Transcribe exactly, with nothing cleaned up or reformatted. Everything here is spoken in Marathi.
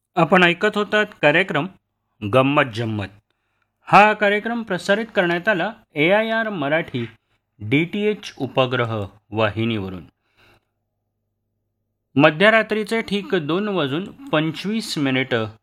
आपण ऐकत होतात कार्यक्रम गंमत जम्मत. हा कार्यक्रम प्रसारित करण्यात आला ए I R Marathi D T H उपग्रह वाहिनीवरून. मध्यरात्रीचे ठीक दोन वाजून पंचवीस मिनिटं